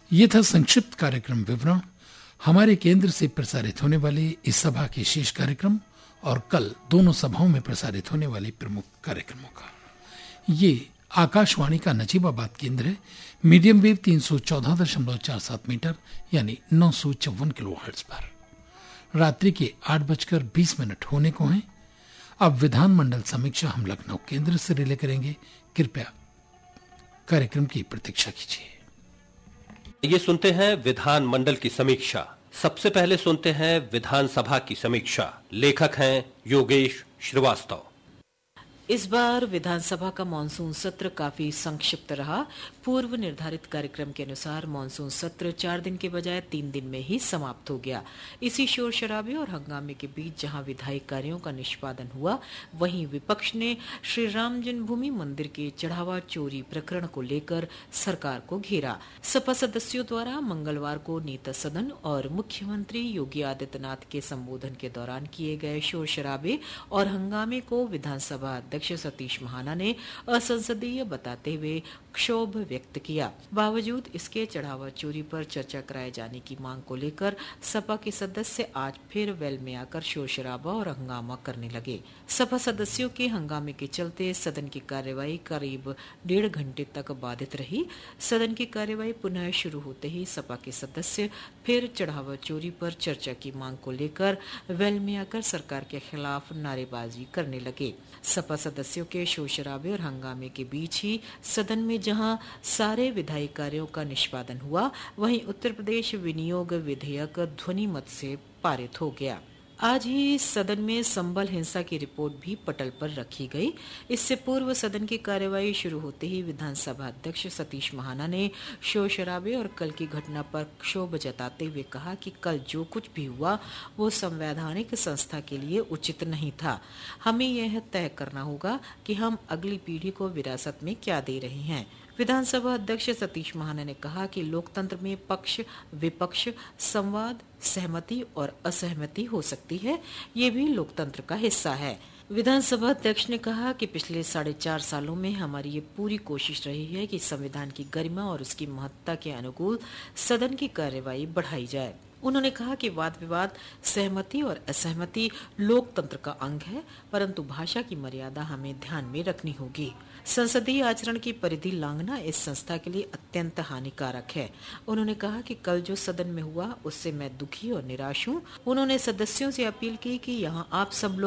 ये था संक्षिप्त कार्यक्रम विवरण हमारे केंद्र से प्रसारित होने वाले इस सभा के शेष कार्यक्रम और कल दोनों सभाओं में प्रसारित होने वाले प्रमुख कार्यक्रमों का। ये आकाशवाणी का नजीबाबाद केंद्र है। मीडियम वेव 314.47 मीटर यानी 954 किलोहर्ट्ज पर। रात्रि के 8:20 होने को हैं। अब विधानमंडल समीक्षा हम लखनऊ केंद्र से रिले करेंगे। कृपया कार्यक्रम की प्रतीक्षा कीजिए। ये सुनते हैं विधानमंडल की समीक्षा। सबसे पहले सुनते हैं विधानसभा की समीक्षा। लेखक हैं योगेश श्रीवास्तव। इस बार विधानसभा का मानसून सत्र काफी संक्षिप्त रहा। पूर्व निर्धारित कार्यक्रम के अनुसार मानसून सत्र 4 दिन के बजाय 3 दिन में ही समाप्त हो गया। इसी शोर शराबे और हंगामे के बीच जहां विधायी कार्यों का निष्पादन हुआ, वहीं विपक्ष ने श्री राम जन्मभूमि मंदिर के चढ़ावा चोरी प्रकरण को लेकर सरकार को घेरा। सपा सदस्यों द्वारा मंगलवार को नेता सदन और मुख्यमंत्री योगी आदित्यनाथ के संबोधन के दौरान किए गए शोर शराबे और हंगामे को विधानसभा अध्यक्ष सतीश महाना ने असंसदीय बताते हुए क्षोभ व्यक्त किया। बावजूद इसके चढ़ावा चोरी पर चर्चा कराए जाने की मांग को लेकर सपा के सदस्य आज फिर वेल में आकर शोर शराबा और हंगामा करने लगे। सपा सदस्यों के हंगामे के चलते सदन की कार्यवाही करीब 1.5 घंटे तक बाधित रही। सदन की कार्यवाही पुनः शुरू होते ही सपा के सदस्य फिर चढ़ावा चोरी पर चर्चा की मांग को लेकर वेल में आकर सरकार के खिलाफ नारेबाजी करने लगे। सपा सदस्यों के शोर शराबे और हंगामे के बीच ही सदन में जहां सारे विधायी कार्यों का निष्पादन हुआ, वहीं उत्तर प्रदेश विनियोग विधेयक ध्वनि मत से पारित हो गया। आज ही सदन में संबल हिंसा की रिपोर्ट भी पटल पर रखी गई। इससे पूर्व सदन की कार्यवाही शुरू होते ही विधानसभा अध्यक्ष सतीश महाना ने शोर शराबे और कल की घटना पर क्षोभ जताते हुए कहा कि कल जो कुछ भी हुआ वो संवैधानिक संस्था के लिए उचित नहीं था। हमें यह तय करना होगा कि हम अगली पीढ़ी को विरासत में क्या दे रहे हैं। विधानसभा अध्यक्ष सतीश महाना ने कहा कि लोकतंत्र में पक्ष विपक्ष, संवाद, सहमति और असहमति हो सकती है। ये भी लोकतंत्र का हिस्सा है। विधानसभा अध्यक्ष ने कहा कि पिछले 4.5 सालों में हमारी ये पूरी कोशिश रही है कि संविधान की गरिमा और उसकी महत्ता के अनुकूल सदन की कार्यवाही बढ़ाई जाए। उन्होंने कहा कि वाद विवाद, सहमति और असहमति लोकतंत्र का अंग है, परंतु भाषा की मर्यादा हमें ध्यान में रखनी होगी। संसदीय आचरण की परिधि लांघना इस संस्था के लिए अत्यंत हानिकारक है। उन्होंने कहा कि कल जो सदन में हुआ उससे मैं दुखी और निराश हूँ। उन्होंने सदस्यों से अपील की कि यहाँ आप सब लोग